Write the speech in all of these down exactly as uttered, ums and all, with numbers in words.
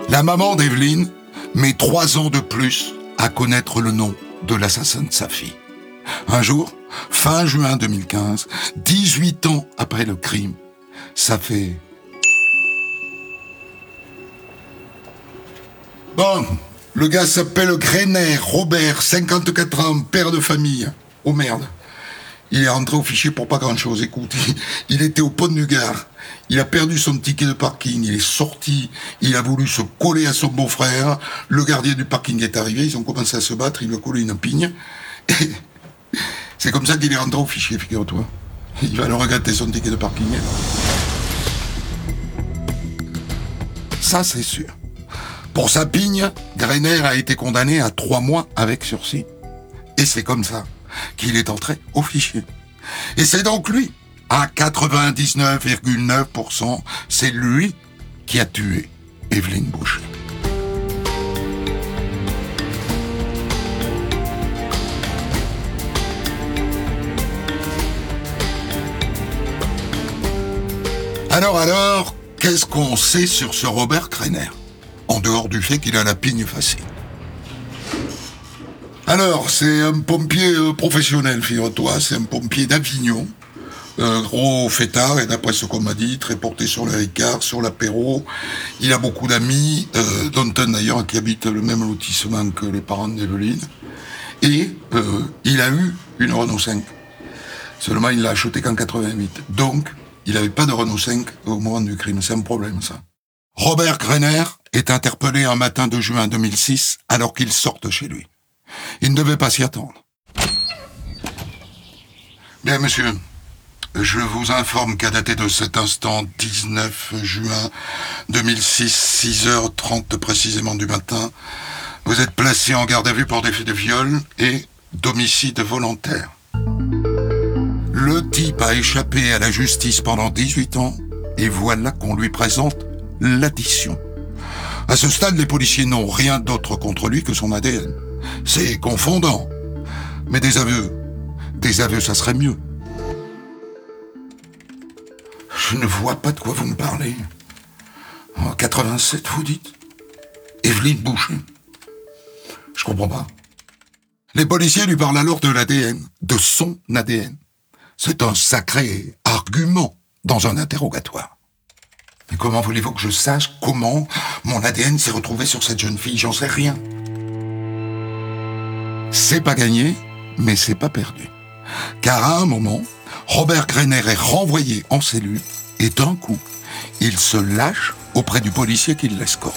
La maman d'Evelyne met trois ans de plus à connaître le nom de l'assassin de sa fille. Un jour, fin juin deux mille quinze, dix-huit ans après le crime, ça fait... Bon, le gars s'appelle Greiner, Robert, cinquante-quatre ans, père de famille. Oh merde. Il est rentré au fichier pour pas grand-chose. Écoute, il, il était au pont du Gard. Il a perdu son ticket de parking. Il est sorti. Il a voulu se coller à son beau-frère. Le gardien du parking est arrivé. Ils ont commencé à se battre. Il lui a collé une pigne. Et c'est comme ça qu'il est rentré au fichier, figure-toi. Il va le regretter, son ticket de parking. Ça, c'est sûr. Pour sa pigne, Greiner a été condamné à trois mois avec sursis. Et c'est comme ça qu'il est entré au fichier. Et c'est donc lui, à quatre-vingt-dix-neuf virgule neuf pour cent, c'est lui qui a tué Evelyne Boucher. Alors, alors, qu'est-ce qu'on sait sur ce Robert Greiner, en dehors du fait qu'il a la pigne facile? Alors, c'est un pompier euh, professionnel, figure-toi, c'est un pompier d'Avignon, un gros fêtard, et d'après ce qu'on m'a dit, très porté sur le Ricard, sur l'apéro. Il a beaucoup d'amis, euh, dont un d'ailleurs qui habite le même lotissement que les parents d'Evelyne. Et euh, il a eu une Renault cinq. Seulement, il l'a achetée qu'en quatre-vingt-huit. Donc, il n'avait pas de Renault cinq au moment du crime. C'est un problème, ça. Robert Greiner est interpellé un matin de juin deux mille six, alors qu'il sort de chez lui. Il ne devait pas s'y attendre. Bien, monsieur, je vous informe qu'à dater de cet instant, dix-neuf juin deux mille six, six heures trente précisément du matin, vous êtes placé en garde à vue pour des faits de viol et d'homicide volontaire. Le type a échappé à la justice pendant dix-huit ans et voilà qu'on lui présente l'addition. À ce stade, les policiers n'ont rien d'autre contre lui que son A D N. C'est confondant. Mais des aveux, des aveux, ça serait mieux. Je ne vois pas de quoi vous me parlez. En quatre-vingt-sept, vous dites? Evelyne Boucher. Je comprends pas. Les policiers lui parlent alors de l'A D N, de son A D N. C'est un sacré argument dans un interrogatoire. Mais comment voulez-vous que je sache comment mon A D N s'est retrouvé sur cette jeune fille? J'en sais rien. C'est pas gagné, mais c'est pas perdu. Car à un moment, Robert Greiner est renvoyé en cellule et d'un coup, il se lâche auprès du policier qui l'escorte.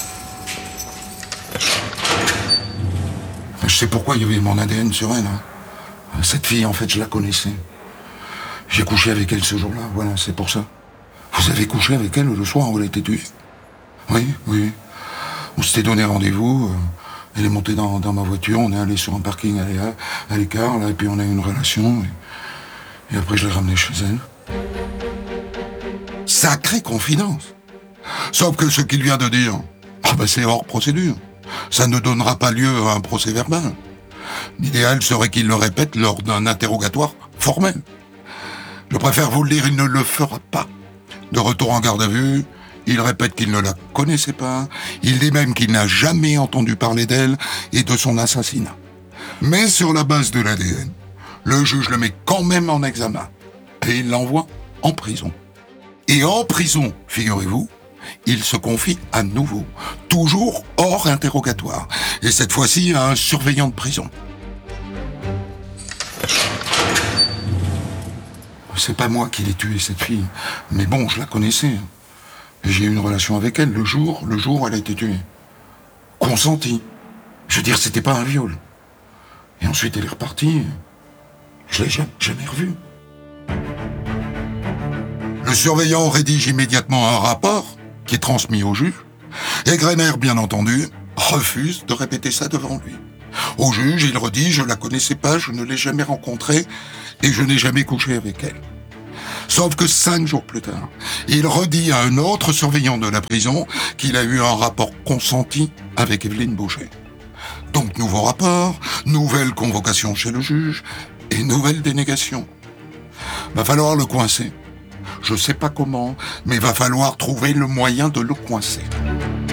Je sais pourquoi il y avait mon A D N sur elle. Hein. Cette fille, en fait, je la connaissais. J'ai couché avec elle ce jour-là, voilà, c'est pour ça. Vous avez couché avec elle le soir où elle a été tuée? Oui, oui. On s'était donné rendez-vous. Euh, elle est montée dans, dans ma voiture. On est allé sur un parking à, à l'écart, là, et puis on a eu une relation. Et, et après, je l'ai ramenée chez elle. Sacrée confidence. Sauf que ce qu'il vient de dire, ah ben c'est hors procédure. Ça ne donnera pas lieu à un procès verbal. L'idéal serait qu'il le répète lors d'un interrogatoire formel. Je préfère vous le dire, il ne le fera pas. De retour en garde à vue, il répète qu'il ne la connaissait pas, il dit même qu'il n'a jamais entendu parler d'elle et de son assassinat. Mais sur la base de l'A D N, le juge le met quand même en examen et il l'envoie en prison. Et en prison, figurez-vous, il se confie à nouveau, toujours hors interrogatoire, et cette fois-ci à un surveillant de prison. C'est pas moi qui l'ai tuée, cette fille. Mais bon, je la connaissais. Et j'ai eu une relation avec elle le jour, le jour où elle a été tuée. Consentie. Je veux dire, c'était pas un viol. Et ensuite, elle est repartie. Je l'ai jamais, jamais revue. Le surveillant rédige immédiatement un rapport qui est transmis au juge. Et Greiner, bien entendu, refuse de répéter ça devant lui. Au juge, il redit « Je la connaissais pas, je ne l'ai jamais rencontrée et je n'ai jamais couché avec elle ». Sauf que cinq jours plus tard, il redit à un autre surveillant de la prison qu'il a eu un rapport consenti avec Evelyne Boucher. Donc nouveau rapport, nouvelle convocation chez le juge et nouvelle dénégation. Va falloir le coincer. Je sais pas comment, mais va falloir trouver le moyen de le coincer.